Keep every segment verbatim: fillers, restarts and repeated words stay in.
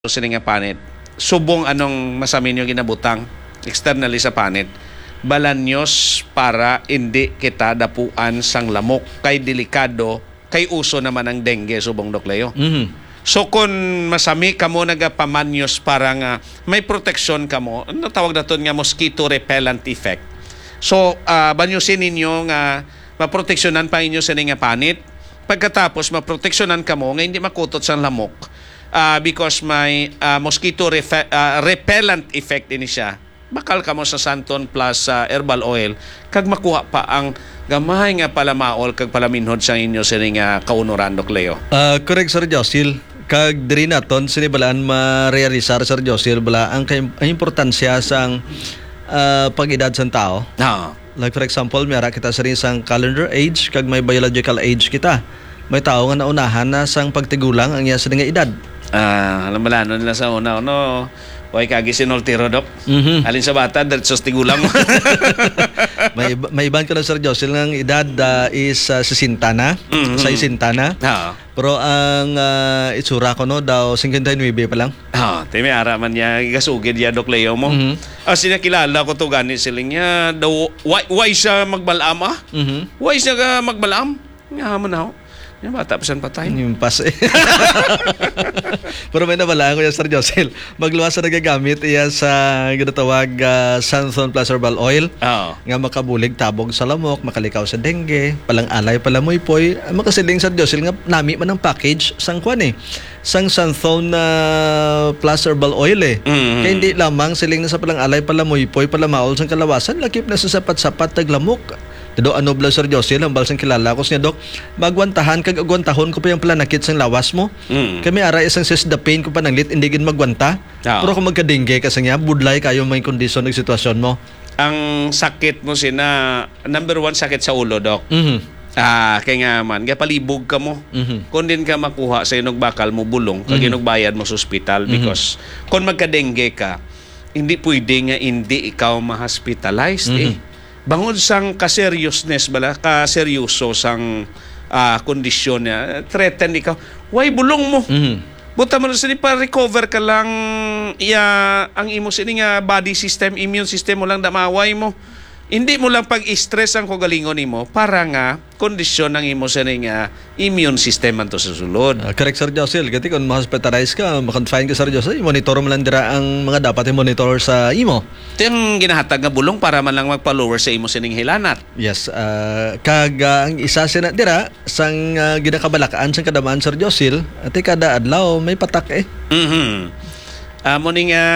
sini nga panit, subong anong masamin yung ginabutang externally sa panit, balanyos para hindi kita dapuan sang lamok kay delikado kay uso naman ang dengue subong dokleo. Mm-hmm. So kung masami kamo nagapamanyos para nga may proteksyon kamo, ano tawag naton nga mosquito repellent effect. So uh, banyusin ninyo nga maproteksyonan pa inyo sa nga panit. Pagkatapos maproteksyonan kamo nga hindi makutot sang lamok. Uh, because may uh, mosquito refe- uh, repellent effect ini siya. Bakal kamo sa Santon plus uh, herbal oil kag makuha pa ang gamay nga palamaol kag palaminhod sa inyo sini nga kaunuran dok Leo. Uh, correct Sir Josil. Kag diri naton sinibalaan ma-realisar Sir Josil bala ang, ang importansya sang uh, pag-edad sang tao. No. Like for example, mayara kita sa rin sang calendar age kag may biological age kita. May tao nga naunahan na sang pagtigulang ang iya sa nga edad. Ah, alam mo lang nila sa una no. Way kagi sinultiro dok. Mm-hmm. Alin sa bata diretso tigulang mo. may may iban ka na Sir Josil ng edad uh, is uh, sesenta na, mm-hmm. sesenta na. Oo. Pero ang uh, itsura ko no daw fifty-nine pa lang. Ah, temi ara man niya igasugid ya dok Leo mo. Mm-hmm. Ah, sinakilala ko to gani siling niya daw why, why siya magbalam ah? Mm-hmm. Why siya ka magbalam? Nga mo na ho. Yung bata pa siyang patay. Yung pas eh. Pero may nabala ko yung Sir Josil. Magluwas na nagagamit iya sa ginatawag uh, Santon plus herbal oil. Oo. Nga makabulig tabog sa lamok, makalikaw sa dengue, palang alay, palamoy-poy. Makasiling Sir Josil nga nami man ang package sang kwan eh. Sang Santon uh, plus herbal oil eh. Mm-hmm. Kaya hindi lamang siling na sa palang alay, palamoy-poy, palamaol sang kalawasan, lakip na sa sapat-sapat taglamok. Do ano bla Sir Josil ang balsang kilala ko siya dok magwantahan kag agwantahon ko pa yung planakit sang lawas mo. Mm. Kami ara isang sis the pain ko pa nang lit indigin magwanta. Oh. Pero kung magka-dengue kasi nga budlay kayo may kondisyon ng sitwasyon mo. Ang sakit mo sina number one sakit sa ulo dok. Mhm. Ah, kaya nga man, kaya palibog ka mo. Mhm. Kung din ka makuha sa inog bakal mo bulong, kag Mhm. inog bayad mo sa ospital because kung magka-dengue ka, hindi pwede nga hindi ikaw ma-hospitalized Mhm. eh. Bangod sang ka-seriousness bala, ka-seryoso sang uh, kondisyon niya, threaten ikaw, why bulong mo? Mhm. Buta mo na sini pa recover ka lang iya ang imo sini nga body system, immune system mo lang damaway mo. Hindi mo lang pag-stress ang kagalingon nimo para nga kondisyon ng imo sini nga immune system man to sa sulod. Uh, correct Sir Josil. Kasi kung ma-hospitalize ka, makonfine ka Sir Josil, monitor mo lang dira ang mga dapat i-monitor sa imo. Ito yung ginahatag nga bulong para man lang magpa-lower sa imo sining hilanat. Yes, uh, kag uh, ang isa sina dira sang uh, ginakabalakaan sang kadamaan Sir Josil, ati kada adlaw may patak eh. Mhm. Amo ni nga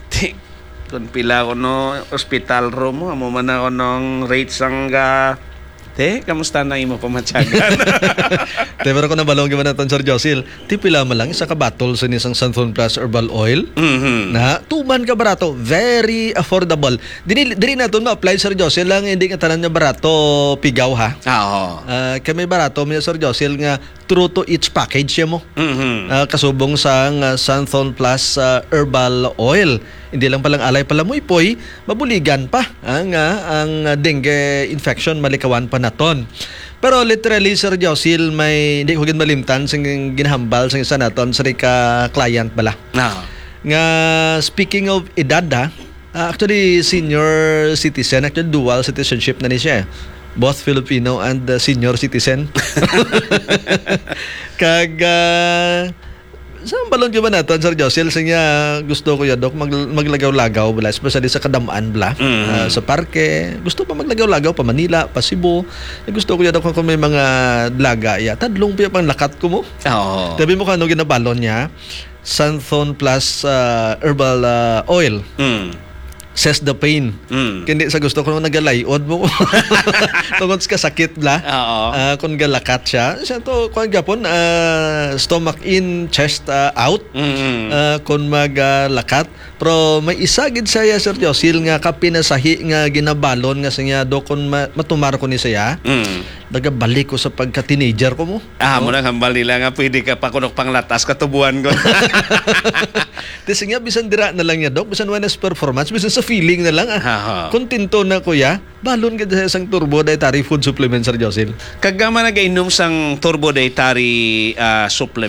kung pila ko no hospital room mo, amo man ako nung rates ang ga te, kamusta na imo pamatyagan? Te, pero kung nabalong naman natin Sir Josil, ti pila man lang isa ka bottle sa isang Santon Plus herbal oil. Mhm. Na tuman ka barato, very affordable. Dili dili naton ma-apply Sir Josil lang hindi ka tanan nga barato pigaw ha. Ah, oo. Uh, kami barato mi Sir Josil nga true to each package siya mo. Mhm. Uh, kasubong sang uh, Santon Plus uh, herbal oil. Hindi lang palang alay palamoy-poy, mabuligan pa ang uh, ang uh, dengue infection malikawan pa naton. Pero literally Sir Josil may hindi ko gid malimtan sing ginahambal sing isa naton sa ka client bala. Ah. Nga speaking of edad ha, uh, actually senior citizen, actually dual citizenship na ni siya. Both Filipino and uh, senior citizen. Kag uh, saan balon ka ba natin, Sir Josil? Siya gusto ko yan, Dok, mag, maglagaw-lagaw bala, especially sa kadamaan bala, mm-hmm. uh, sa parke. Gusto pa maglagaw-lagaw pa Manila, pa Cebu. Gusto ko yan, Dok, kung may mga laga, ya, tadlong pa pang lakat ko mo. Oo. Tabi mo kano ginabalon niya, Santon plus uh, herbal uh, oil. Mm. Says the pain. Mm. Hindi sa gusto ko nung nagalayod mo. Tungod sa sakit bla. Oo. Uh, kung galakat siya. Siya to, kung gapon, uh, stomach in, chest uh, out. Mm-hmm. Uh, kung maglakat. Pero may isa gid saya Sir Josil nga kapinasahi nga ginabalon nga siya do kung ma- matumar ko ni siya. Mm. Nagabalik ko sa pagka-teenager ko mo. Ah, mo nang hambal nila nga pwede ka pa kunok pang latas katubuan ko. Kasi nga bisan dira na lang niya Dok, bisan wala sa performance, bisan sa feeling na lang ah. Aha. Kontento na kuya, balon ka sa isang turbo dietary food supplement Sir Josil. Kagama nagainom sang turbo dietary uh, supplement.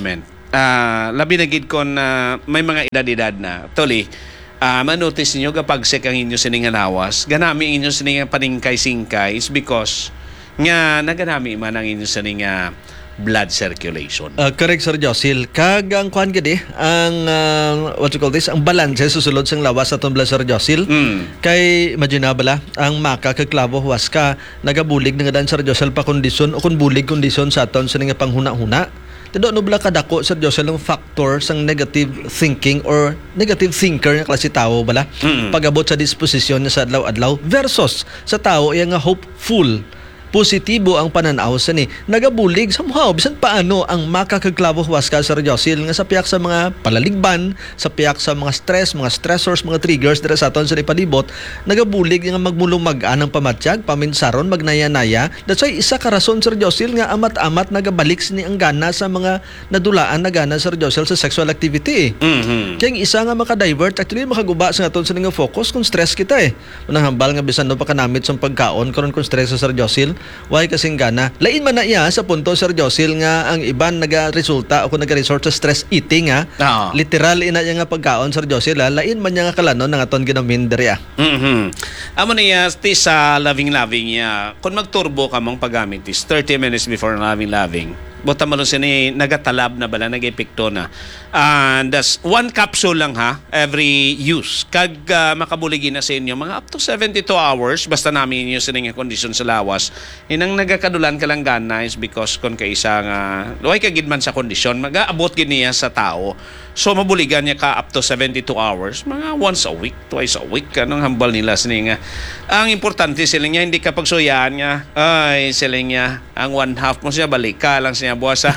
ah, labi na gid kon na may mga edad-edad na. Tuli, ah, manotice niyo kapag sek ang inyo siningan lawas, ganami inyo siningan paningkay-singkay is because nga naganami man ang inyo sininga blood circulation. Uh, correct, Sir Josil. Kag ang kuhan gadi, ang uh, what you call this, ang balanse susulod sang lawas atong blood, Sir Josil. Mm. Kay imagine bala, ang maka kag klabo huwas ka nagabulig nga dan, Sir Josil, pa kondisyon o kun bulig kondisyon sa aton sa nga panghuna-huna. Tido no bala kadako, Sir Josil, ang factor sang negative thinking or negative thinker nga klase tao bala. Mm. Pagabot sa disposisyon niya sa adlaw-adlaw versus sa tao iya nga hopeful, positibo ang pananaw sa ni nagabulig somehow bisan paano ang makakaklabo huwas ka, Sir Josil, nga sa piyak sa mga palaligban, sa piyak sa mga stress, mga stressors, mga triggers dira sa aton sa palibot, nagabulig nga magmulumag-an ang pamatsyag, paminsaron, magnaya-naya. That's why isa ka rason, Sir Josil, nga amat-amat nagabalik ni ang gana sa mga nadulaan na gana, Sir Josil, sa sexual activity. Mhm. Kaya ang isa nga makadivert, actually makaguba sa aton sa nga focus kung stress kita eh. Unang hambal nga bisan no pa kanamit sa pagkaon karon kung stress sa, Sir Josil. Why kasing gana? Lain man na iya sa punto, Sir Josil, nga ang iban naga-resulta o kung naga-resort sa stress eating ha. Oo. Literal ina niya nga pagkaon, Sir Josil, ha? Lain man niya nga kalanon ng aton ginamin diri ah. Mhm. Amo niya ti sa loving-loving niya. Kung magturbo ka mong paggamit is thirty minutes before loving-loving. Bota mo sini nagatalab na bala, nag-epekto na. And that's one capsule lang ha, every use. Kag uh, makabuligi na sa inyo, mga up to seventy-two hours, basta namin inyo sa nga kondisyon sa lawas. Inang nagakadulan ka lang gana is because kung kaisa nga, luway ka gidman sa kondisyon, mag-aabot gid niya sa tao. So mabuligan niya ka up to seventy-two hours, mga once a week, twice a week, anong hambal nila sini nga. Ang importante sila niya, hindi ka pagsuyaan niya, ay sila niya, ang one half mo siya, balik ka lang siya buwasa.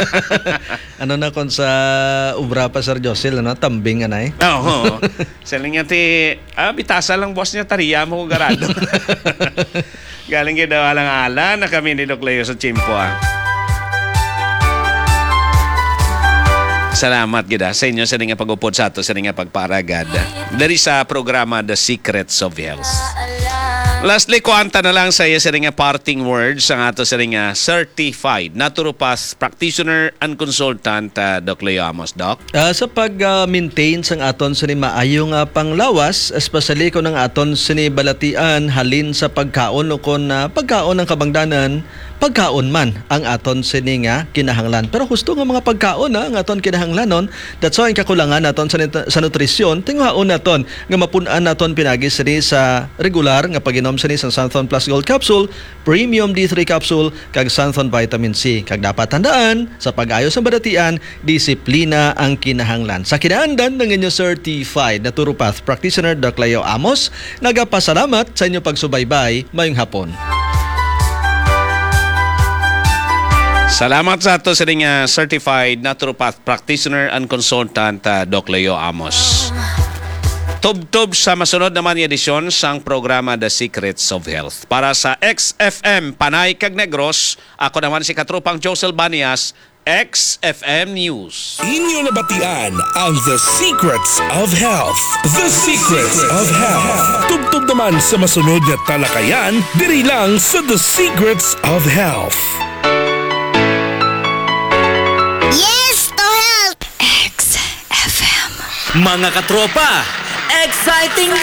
Ano na kung sa ubra pa, Sir Josil, ano, tambing nga na eh. Oo. Sila niya ti, ah, bitasa lang boss niya, tariya mo kung garado. Galing kita walang ala na kami ni Doc Leo sa Chimpo ah. Salamat gida sa inyo sa nga pag-upod sa ato sa nga pagparagad. Dari sa programa The Secrets of Health. Lastly, kuanta na lang sa iya sa nga parting words ang ato sa nga certified naturopath practitioner and consultant uh, Doc Leo Amos, Doc. Uh, sa pag-maintain uh, sang aton sa ni maayong uh, panglawas, especially kung ang aton sa ni balatian halin sa pagkaon o kung uh, pagkaon ng kabangdanan, pagkaon man ang aton sini nga kinahanglan. Pero gusto nga mga pagkaon na ang aton kinahanglanon, that's why ang kakulangan naton sa, sa nutrisyon, tinghaon naton nga mapunan naton pinagi sini sa regular nga pag-inom sini sa Santhon Plus Gold Capsule, Premium D three Capsule, kag Santhon Vitamin C. Kag dapat tandaan, sa pag-ayo sa badatian, disiplina ang kinahanglan. Sa kinaandan ng inyo certified naturopath practitioner Doc Leo Amos, nagapasalamat sa inyo pagsubaybay. Mayong hapon. Salamat sa ato sa nga certified naturopath practitioner and consultant uh, Doc Leo Amos. Tub-tub sa masunod naman yung edisyon sang programa The Secrets of Health. Para sa X F M Panay kag Negros, ako naman si Katropang Josel Banias, X F M News. Inyo nabatian ang The Secrets of Health. The Secrets of Health. Tub-tub naman sa masunod na talakayan, diri lang sa The Secrets of Health. Yes to health! X F M. Mga katropa, exciting